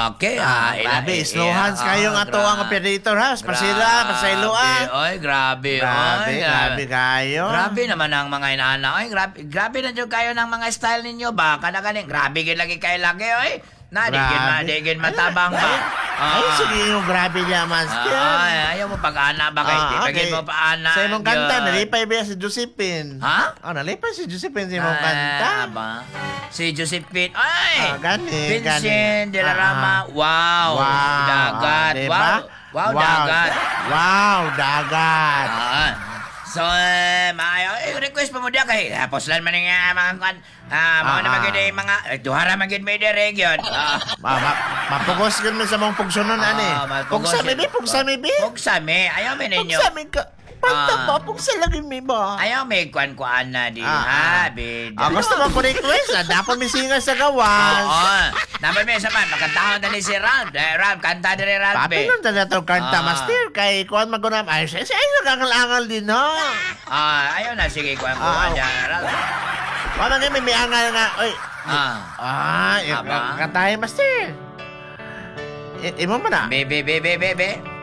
Okay. Grabe, slow hands kayong ato ang operator ha. Pasilo Oy, grabe. Grabe kayo. Grabe naman ang mga inana. Oy, grabe na dyan kayo ng mga style ninyo ba? Kanagaling, grabe gid lagi kayo lagi, oy. Nadigin matabang ba? Ay, sige yung grabe niya, Master. Ayaw mo pag-ana ba kayo? Pagin mo pa-ana. Sa imong kanta, nalipay ba si Josephine? Ha? Nalipay si Josephine sa imong kanta. Ba? Si Josephine. Ay! Gani. Vincent de la Rama. Wow. Dagat. Diba? Wow, dagat. Wow, dagat. So, request pa mo diya kay tapos lang man nga mga kan mga na magid mga duhara magid may region. Mapugos gud mo sa mong pugsunon ani. Pugsa mi bi. Ayaw mi ninyo. Pugsa mi ka. Pagta ba pugsa lagi mi ba? Ayaw mi kuan na di ha bid. Gusto mo ko request dapat mi singa sa gawas. Dapat mi sa man makantahon na ni si Round. Round kanta dire Round be. Papilon ta to kanta master kay kuan magunam ay say nagangal-angal din ha. Ayaw na sige kuan ko Round. Wala nga may angal nga. Oy. Kantahin master. Imo man na. Be.